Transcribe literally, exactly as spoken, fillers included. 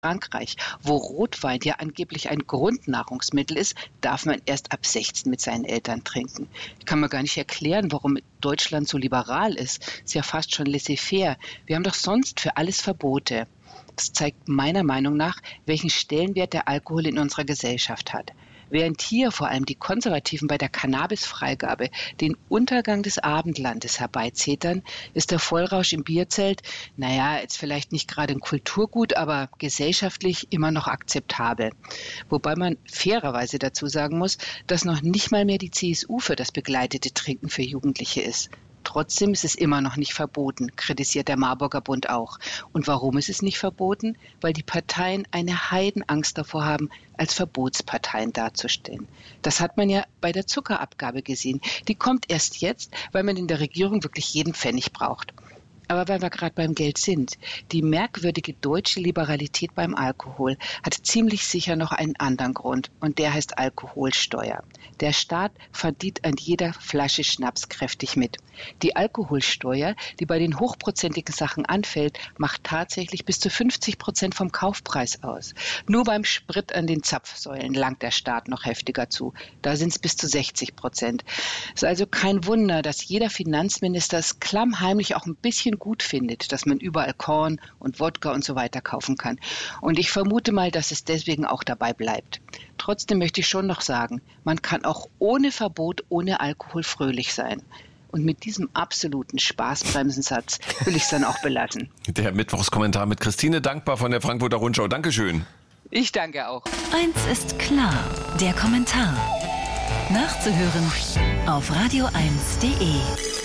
Frankreich, wo Rotwein ja angeblich ein Grundnahrungsmittel ist, darf man erst ab sechzehn mit seinen Eltern trinken. Ich kann mir gar nicht erklären, warum Deutschland so liberal ist. Ist ja fast schon laissez-faire. Wir haben doch sonst für alles Verbote. Das zeigt meiner Meinung nach, welchen Stellenwert der Alkohol in unserer Gesellschaft hat. Während hier vor allem die Konservativen bei der Cannabis-Freigabe den Untergang des Abendlandes herbeizetern, ist der Vollrausch im Bierzelt, naja, jetzt vielleicht nicht gerade ein Kulturgut, aber gesellschaftlich immer noch akzeptabel. Wobei man fairerweise dazu sagen muss, dass noch nicht mal mehr die C S U für das begleitete Trinken für Jugendliche ist. Trotzdem ist es immer noch nicht verboten, kritisiert der Marburger Bund auch. Und warum ist es nicht verboten? Weil die Parteien eine Heidenangst davor haben, als Verbotsparteien dazustehen. Das hat man ja bei der Zuckerabgabe gesehen. Die kommt erst jetzt, weil man in der Regierung wirklich jeden Pfennig braucht. Aber weil wir gerade beim Geld sind, die merkwürdige deutsche Liberalität beim Alkohol hat ziemlich sicher noch einen anderen Grund und der heißt Alkoholsteuer. Der Staat verdient an jeder Flasche Schnaps kräftig mit. Die Alkoholsteuer, die bei den hochprozentigen Sachen anfällt, macht tatsächlich bis zu fünfzig Prozent vom Kaufpreis aus. Nur beim Sprit an den Zapfsäulen langt der Staat noch heftiger zu. Da sind es bis zu sechzig Prozent. Es ist also kein Wunder, dass jeder Finanzminister es klammheimlich auch ein bisschen gut findet, dass man überall Korn und Wodka und so weiter kaufen kann. Und ich vermute mal, dass es deswegen auch dabei bleibt. Trotzdem möchte ich schon noch sagen, man kann auch ohne Verbot, ohne Alkohol fröhlich sein. Und mit diesem absoluten Spaßbremsensatz will ich es dann auch belassen. Der Mittwochskommentar mit Christine Dankbar von der Frankfurter Rundschau. Dankeschön. Ich danke auch. Eins ist klar, der Kommentar. Nachzuhören auf radio eins punkt de.